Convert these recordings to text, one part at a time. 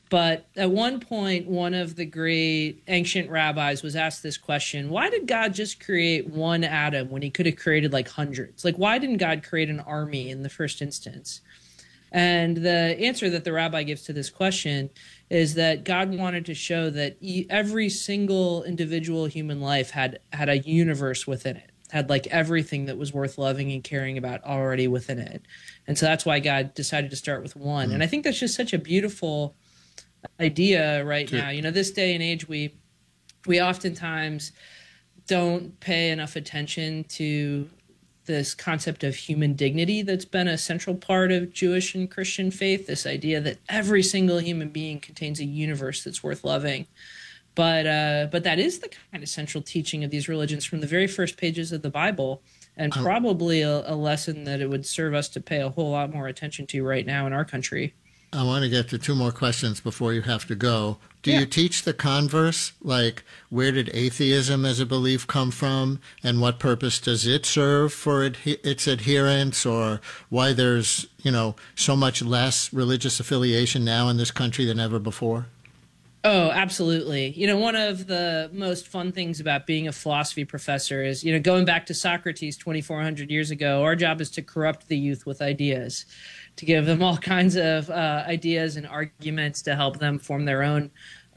But at one point, one of the great ancient rabbis was asked this question: why did God just create one atom when he could have created like hundreds? Like, why didn't God create an army in the first instance? And the answer that the rabbi gives to this question is that God wanted to show that every single individual human life had a universe within it, had like everything that was worth loving and caring about already within it. And so that's why God decided to start with one. And I think that's just such a beautiful idea right now. You know, this day and age, we oftentimes don't pay enough attention to this concept of human dignity that's been a central part of Jewish and Christian faith, this idea that every single human being contains a universe that's worth loving. But that is the kind of central teaching of these religions from the very first pages of the Bible, and probably a lesson that it would serve us to pay a whole lot more attention to right now in our country. I want to get to two more questions before you have to go. Do you teach the converse? Like, where did atheism as a belief come from, and what purpose does it serve for its adherents, or why there's, so much less religious affiliation now in this country than ever before? Oh, absolutely. One of the most fun things about being a philosophy professor is, going back to Socrates 2,400 years ago, our job is to corrupt the youth with ideas, to give them all kinds of ideas and arguments to help them form their own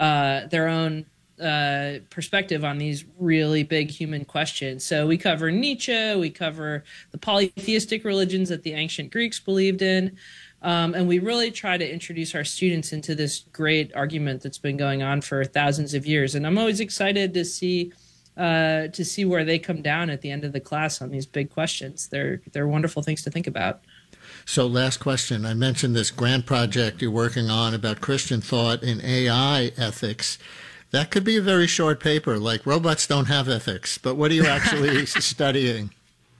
perspective on these really big human questions. So we cover Nietzsche, we cover the polytheistic religions that the ancient Greeks believed in, and we really try to introduce our students into this great argument that's been going on for thousands of years. And I'm always excited to see where they come down at the end of the class on these big questions. They're wonderful things to think about. So last question. I mentioned this grant project you're working on about Christian thought in AI ethics. That could be a very short paper, like robots don't have ethics. But what are you actually studying?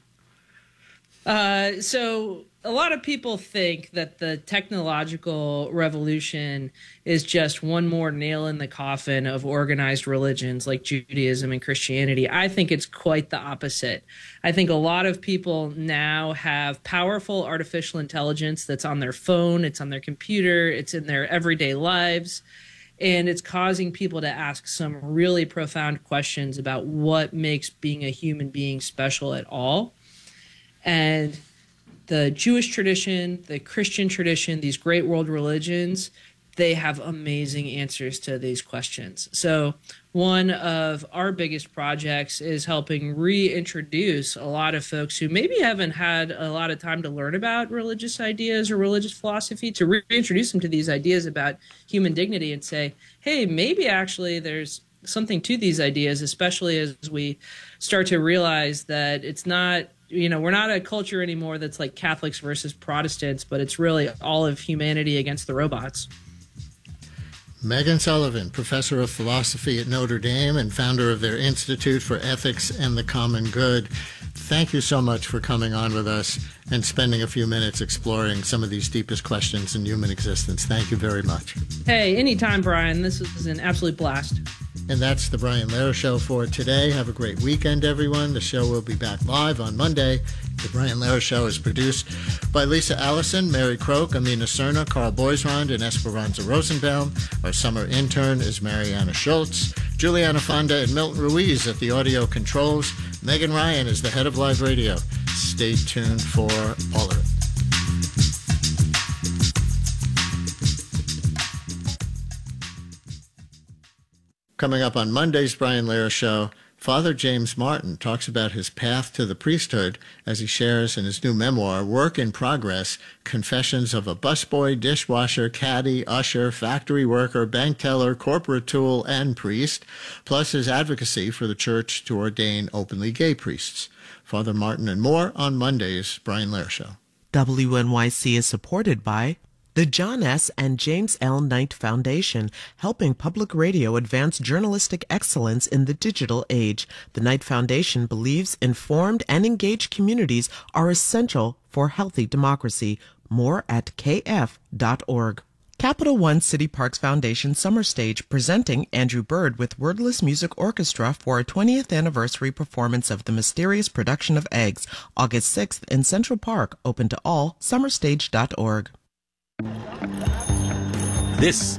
So a lot of people think that the technological revolution is just one more nail in the coffin of organized religions like Judaism and Christianity. I think it's quite the opposite. I think a lot of people now have powerful artificial intelligence that's on their phone, it's on their computer, it's in their everyday lives, and it's causing people to ask some really profound questions about what makes being a human being special at all. And the Jewish tradition, the Christian tradition, these great world religions, they have amazing answers to these questions. So one of our biggest projects is helping reintroduce a lot of folks who maybe haven't had a lot of time to learn about religious ideas or religious philosophy, to reintroduce them to these ideas about human dignity and say, hey, maybe actually there's something to these ideas, especially as we start to realize that it's not, we're not a culture anymore that's like Catholics versus Protestants, but it's really all of humanity against the robots. Megan Sullivan, professor of philosophy at Notre Dame and founder of their Institute for Ethics and the Common Good. Thank you so much for coming on with us and spending a few minutes exploring some of these deepest questions in human existence. Thank you very much. Hey, anytime, Brian. This is an absolute blast. And that's the Brian Lehrer Show for today. Have a great weekend, everyone. The show will be back live on Monday. The Brian Lehrer Show is produced by Lisa Allison, Mary Croak, Amina Cerna, Carl Boisrond, and Esperanza Rosenbaum. Our summer intern is Mariana Schultz. Juliana Fonda and Milton Ruiz at the audio controls. Megan Ryan is the head of Live Radio. Stay tuned for all of it. Coming up on Monday's Brian Lehrer Show, Father James Martin talks about his path to the priesthood as he shares in his new memoir, Work in Progress, Confessions of a Busboy, Dishwasher, Caddy, Usher, Factory Worker, Bank Teller, Corporate Tool, and Priest, plus his advocacy for the church to ordain openly gay priests. Father Martin and more on Monday's Brian Lehrer Show. WNYC is supported by the John S. and James L. Knight Foundation, helping public radio advance journalistic excellence in the digital age. The Knight Foundation believes informed and engaged communities are essential for healthy democracy. More at kf.org. Capital One City Parks Foundation Summer Stage presenting Andrew Bird with Wordless Music Orchestra for a 20th anniversary performance of The Mysterious Production of Eggs, August 6th in Central Park, open to all, summerstage.org. This